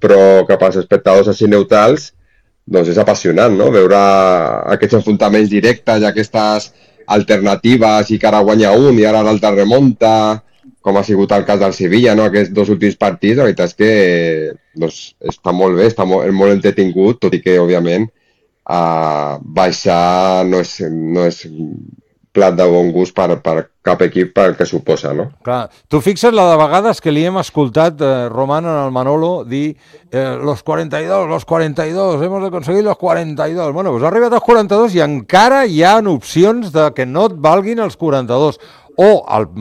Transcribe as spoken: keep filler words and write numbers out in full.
però cap als espectadors així neutrals doncs és apassionant, no? Veure aquests enfrontaments directes i aquestes alternatives i que ara guanya un i ara l'altre remunta, com ha sigut el cas del Sevilla, no? Aquests dos últims partits, la veritat és que doncs, està molt bé, està molt, molt entretingut, tot i que, òbviament, uh, baixar no és, no és plat de bon gust per, per cap equip pel que suposa, no? Clar, tu fixes la de vegades que li hem escoltat, eh, Roman, en el Manolo, dir eh, los cuarenta y dos, los cuarenta y dos, hemos de conseguir los cuarenta y dos. Bueno, doncs ha arribat als quaranta-dos i encara hi ha opcions de que no et valguin els quaranta-dos. O el